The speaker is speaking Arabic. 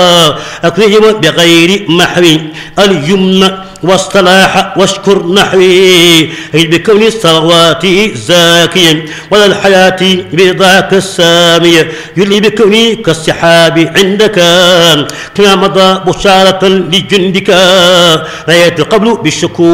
أكرم بغير محو اليمن والصلاح واشكر نحوي بكون الثروات زاكيا ولا الحياة برضاك السامية يلي بكوني كالسحاب عندك كما مضى بشارة لجندك رأيت قبل بالشكور